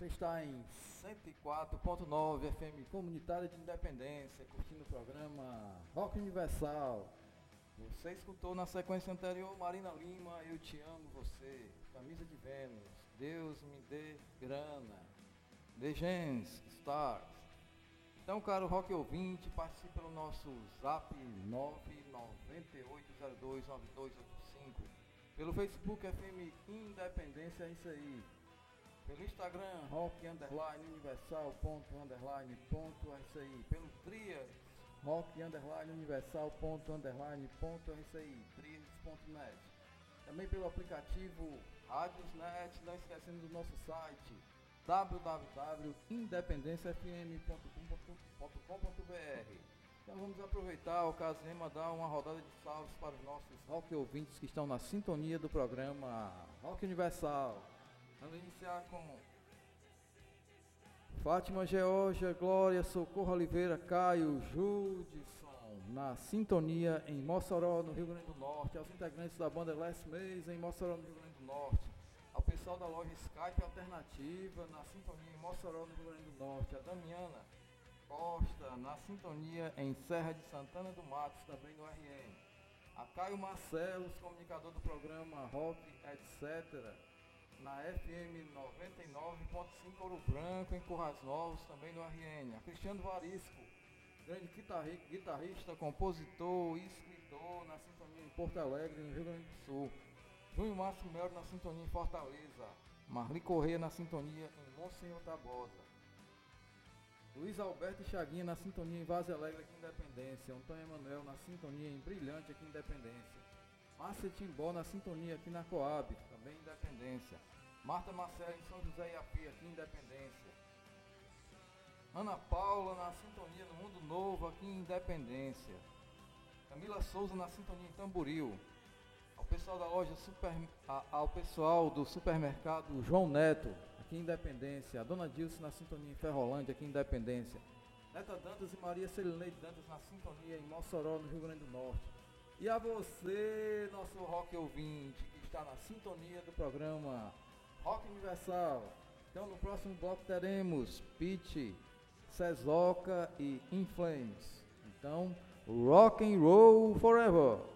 Você está em 104.9 FM Comunitária de Independência, curtindo o programa Rock Universal. Você escutou na sequência anterior Marina Lima, Eu Te Amo Você, Camisa de Vênus, Deus Me Dê Grana, The Gens, Stars. Então, caro rock ouvinte, participe pelo nosso zap 998029285, pelo Facebook FM Independência, é isso aí. Pelo Instagram, rock_universal._, pelo Trias, rock_universal._, trias.net. Também pelo aplicativo Radiosnet, não esquecendo do nosso site www.independenciafm.com.br. Então vamos aproveitar a ocasião e mandar uma rodada de salves para os nossos rock ouvintes que estão na sintonia do programa Rock Universal. Vamos iniciar com Fátima Georgia, Glória, Socorro Oliveira, Caio, Judson, na sintonia em Mossoró, no Rio Grande do Norte, aos integrantes da banda Last Mesa em Mossoró, no Rio Grande do Norte, ao pessoal da loja Skype Alternativa, na sintonia em Mossoró, no Rio Grande do Norte, a Damiana Costa, na sintonia em Serra de Santana do Matos, também no RN, a Caio Marcelos, comunicador do programa Rock, etc., na FM 99.5 Ouro Branco, em Currais Novos, também no RN. A Cristiano Varisco, grande guitarrista, compositor e escritor, na sintonia em Porto Alegre, no Rio Grande do Sul. Júnior Márcio Melo, na sintonia em Fortaleza. Marli Corrêa, na sintonia em Monsenhor Tabosa. Luiz Alberto e Chaguinha, na sintonia em Vaza Alegre, aqui em Independência. Antônio Emanuel, na sintonia em Brilhante, aqui em Independência. Márcia Timbó, na sintonia aqui na Coab, também em Independência. Marta Marcela em São José Iapi, aqui em Independência. Ana Paula na sintonia no Mundo Novo, aqui em Independência. Camila Souza na sintonia em Tamboril. Ao pessoal da loja ao pessoal do supermercado João Neto, aqui em Independência. A Dona Dilce na sintonia em Ferrolândia, aqui em Independência. Neta Dantas e Maria Celineide Dantas na sintonia em Mossoró, no Rio Grande do Norte. E a você, nosso rock ouvinte, que está na sintonia do programa Rock Universal. Então no próximo bloco teremos Pitty, Cezoca e In Flames. Então, rock and roll forever.